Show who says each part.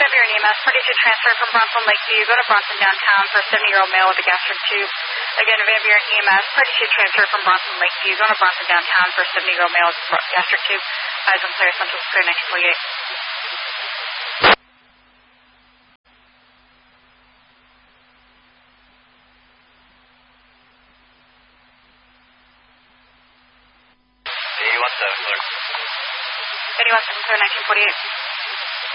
Speaker 1: Xavier and EMS, 42 transfer from Bronson Lakeview. Go to Bronson downtown for a 70-year-old male with a gastric tube. Again, Xavier and EMS, 42 transfer from Bronson Lakeview. Go to Bronson downtown for a 70-year-old male with a gastric tube. Eyes on clear, Central Square, 1948.
Speaker 2: Clear.
Speaker 1: 81 Clear, 1948.